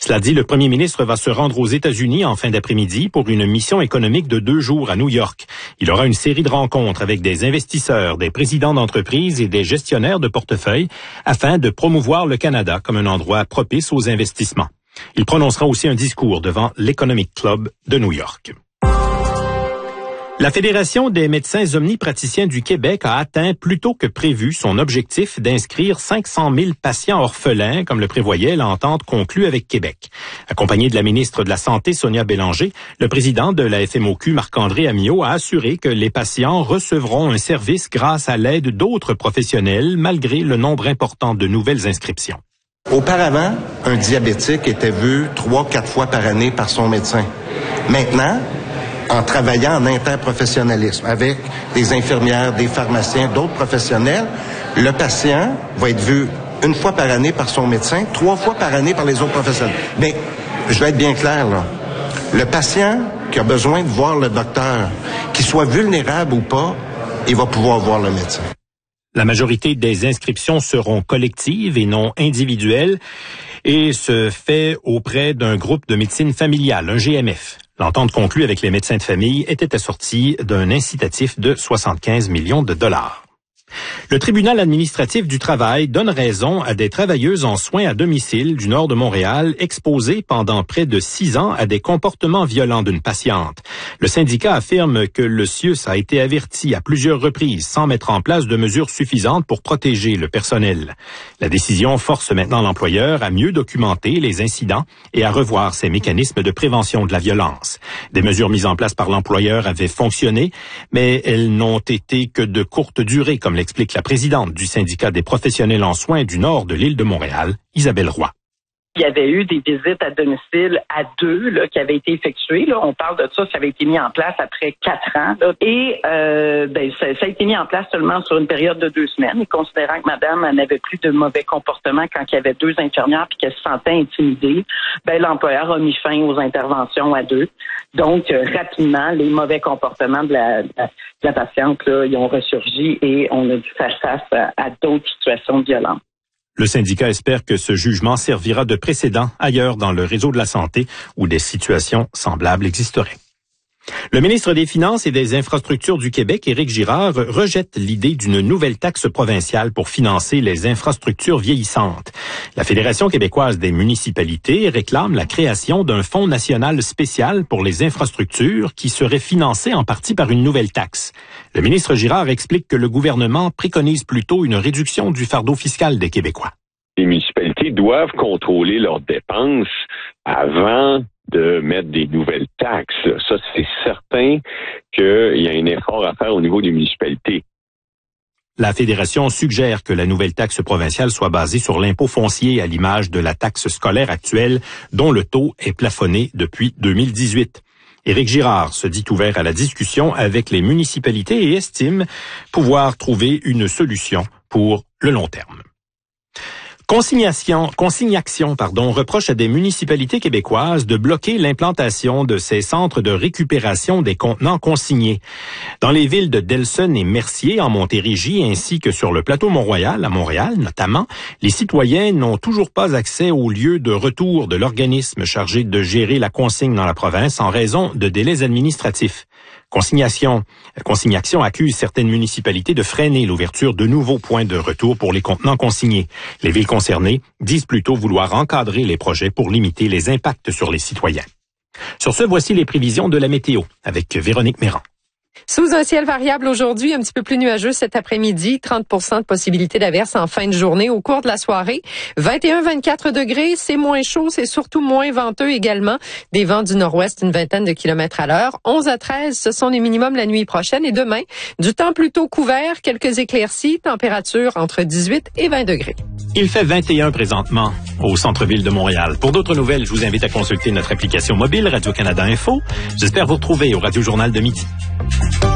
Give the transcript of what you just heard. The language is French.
Cela dit, le premier ministre va se rendre aux États-Unis en fin d'après-midi pour une mission économique de 2 jours à New York. Il aura une série de rencontres avec des investisseurs, des présidents d'entreprises et des gestionnaires de portefeuille afin de promouvoir le Canada comme un endroit propice aux investissements. Il prononcera aussi un discours devant l'Economic Club de New York. La Fédération des médecins omnipraticiens du Québec a atteint plus tôt que prévu son objectif d'inscrire 500 000 patients orphelins, comme le prévoyait l'entente conclue avec Québec. Accompagné de la ministre de la Santé, Sonia Bélanger, le président de la FMOQ, Marc-André Amyot, a assuré que les patients recevront un service grâce à l'aide d'autres professionnels, malgré le nombre important de nouvelles inscriptions. Auparavant, un diabétique était vu 3-4 fois par année par son médecin. Maintenant, en travaillant en interprofessionnalisme avec des infirmières, des pharmaciens, d'autres professionnels, le patient va être vu 1 fois par année par son médecin, 3 fois par année par les autres professionnels. Mais je vais être bien clair, là. Le patient qui a besoin de voir le docteur, qu'il soit vulnérable ou pas, il va pouvoir voir le médecin. La majorité des inscriptions seront collectives et non individuelles et se fait auprès d'un groupe de médecine familiale, un GMF. L'entente conclue avec les médecins de famille était assortie d'un incitatif de 75 millions de dollars. Le tribunal administratif du travail donne raison à des travailleuses en soins à domicile du nord de Montréal exposées pendant près de 6 ans à des comportements violents d'une patiente. Le syndicat affirme que le CIUS a été averti à plusieurs reprises sans mettre en place de mesures suffisantes pour protéger le personnel. La décision force maintenant l'employeur à mieux documenter les incidents et à revoir ses mécanismes de prévention de la violence. Des mesures mises en place par l'employeur avaient fonctionné, mais elles n'ont été que de courte durée, comme l'explique la présidente du syndicat des professionnels en soins du nord de l'île de Montréal, Isabelle Roy. Il y avait eu des visites à domicile à 2 là, qui avaient été effectuées. Là. On parle de ça avait été mis en place après 4 ans. Là. Et ça a été mis en place seulement sur une période de 2 semaines. Et considérant que madame n'avait plus de mauvais comportements quand il y avait 2 infirmières puis qu'elle se sentait intimidée, l'employeur a mis fin aux interventions à 2. Donc, rapidement, les mauvais comportements de la patiente, là, ils ont ressurgi et on a dû faire face à d'autres situations violentes. Le syndicat espère que ce jugement servira de précédent ailleurs dans le réseau de la santé où des situations semblables existeraient. Le ministre des Finances et des Infrastructures du Québec, Éric Girard, rejette l'idée d'une nouvelle taxe provinciale pour financer les infrastructures vieillissantes. La Fédération québécoise des municipalités réclame la création d'un fonds national spécial pour les infrastructures qui serait financé en partie par une nouvelle taxe. Le ministre Girard explique que le gouvernement préconise plutôt une réduction du fardeau fiscal des Québécois. Les municipalités doivent contrôler leurs dépenses avant de mettre des nouvelles taxes. Ça, c'est certain qu'il y a un effort à faire au niveau des municipalités. La Fédération suggère que la nouvelle taxe provinciale soit basée sur l'impôt foncier à l'image de la taxe scolaire actuelle, dont le taux est plafonné depuis 2018. Éric Girard se dit ouvert à la discussion avec les municipalités et estime pouvoir trouver une solution pour le long terme. Consignation reproche à des municipalités québécoises de bloquer l'implantation de ces centres de récupération des contenants consignés. Dans les villes de Delson et Mercier, en Montérégie, ainsi que sur le plateau Mont-Royal, à Montréal notamment, les citoyens n'ont toujours pas accès au lieu de retour de l'organisme chargé de gérer la consigne dans la province en raison de délais administratifs. Consignation accuse certaines municipalités de freiner l'ouverture de nouveaux points de retour pour les contenants consignés. Les villes concernées disent plutôt vouloir encadrer les projets pour limiter les impacts sur les citoyens. Sur ce, voici les prévisions de la météo avec Véronique Méran. Sous un ciel variable aujourd'hui, un petit peu plus nuageux cet après-midi, 30% de possibilité d'averse en fin de journée au cours de la soirée. 21-24 degrés, c'est moins chaud, c'est surtout moins venteux également. Des vents du nord-ouest, une vingtaine de kilomètres à l'heure. 11 à 13, ce sont les minimums la nuit prochaine. Et demain, du temps plutôt couvert, quelques éclaircies, température entre 18 et 20 degrés. Il fait 21 présentement au centre-ville de Montréal. Pour d'autres nouvelles, je vous invite à consulter notre application mobile Radio-Canada Info. J'espère vous retrouver au Radio Journal de midi.